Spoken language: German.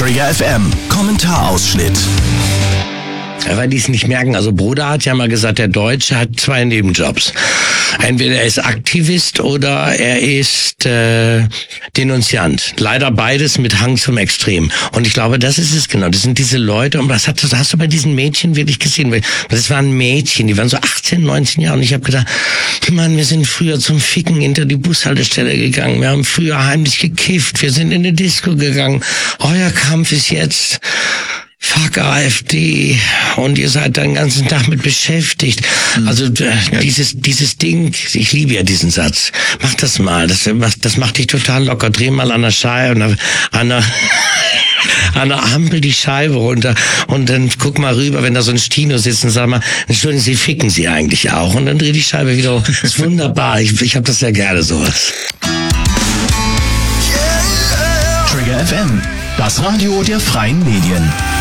Trigger FM Kommentarausschnitt. Ja, weil die es nicht merken. Also Broda hat ja mal gesagt, der Deutsche hat 2 Nebenjobs. Entweder er ist Aktivist oder er ist Denunziant. Leider beides mit Hang zum Extrem. Und ich glaube, das ist es genau. Das sind diese Leute, und das hast du bei diesen Mädchen wirklich gesehen. Das waren Mädchen, die waren so 18, 19 Jahre. Und ich habe gedacht, Mann, wir sind früher zum Ficken hinter die Bushaltestelle gegangen. Wir haben früher heimlich gekifft. Wir sind in eine Disco gegangen. Euer Kampf ist jetzt... Fuck AfD, und ihr seid den ganzen Tag mit beschäftigt. Also dieses Ding, ich liebe ja diesen Satz. Mach das mal, das macht dich total locker. Dreh mal an der Scheibe, an der Ampel die Scheibe runter und dann guck mal rüber, wenn da so ein Stino sitzt und sag mal, Entschuldigung, Sie ficken Sie eigentlich auch? Und dann dreh die Scheibe wieder hoch. Das ist wunderbar, ich hab das sehr gerne, sowas. Trigger FM, das Radio der freien Medien.